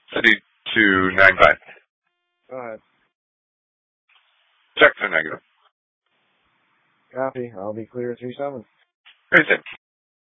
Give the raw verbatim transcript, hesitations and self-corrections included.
City two nine five. Go ahead. Checks are negative. Copy. I'll be clear three seven. Great,